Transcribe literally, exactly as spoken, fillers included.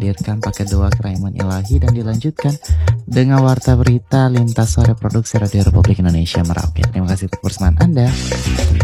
menghadirkan paket doa kerahiman ilahi dan dilanjutkan dengan warta berita lintas sore produksi Radio Republik Indonesia Merauke. Terima kasih untuk kebersamaan Anda.